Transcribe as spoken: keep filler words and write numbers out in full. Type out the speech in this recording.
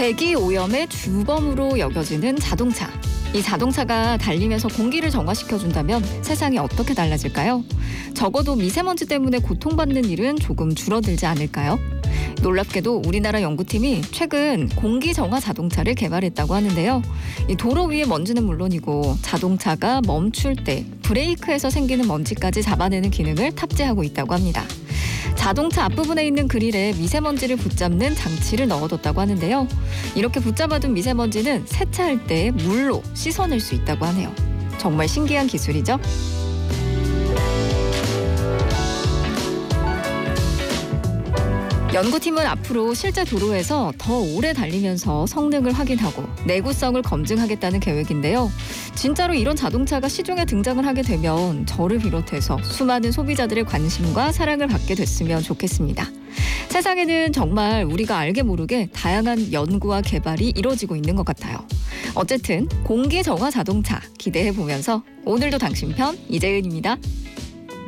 대기 오염의 주범으로 여겨지는 자동차. 이 자동차가 달리면서 공기를 정화시켜준다면 세상이 어떻게 달라질까요? 적어도 미세먼지 때문에 고통받는 일은 조금 줄어들지 않을까요? 놀랍게도 우리나라 연구팀이 최근 공기 정화 자동차를 개발했다고 하는데요. 이 도로 위의 먼지는 물론이고 자동차가 멈출 때 브레이크에서 생기는 먼지까지 잡아내는 기능을 탑재하고 있다고 합니다. 자동차 앞부분에 있는 그릴에 미세먼지를 붙잡는 장치를 넣어뒀다고 하는데요. 이렇게 붙잡아둔 미세먼지는 세차할 때 물로 씻어낼 수 있다고 하네요. 정말 신기한 기술이죠? 연구팀은 앞으로 실제 도로에서 더 오래 달리면서 성능을 확인하고 내구성을 검증하겠다는 계획인데요. 진짜로 이런 자동차가 시중에 등장을 하게 되면 저를 비롯해서 수많은 소비자들의 관심과 사랑을 받게 됐으면 좋겠습니다. 세상에는 정말 우리가 알게 모르게 다양한 연구와 개발이 이루어지고 있는 것 같아요. 어쨌든 공기 정화 자동차 기대해보면서 오늘도 당신 편 이재은입니다.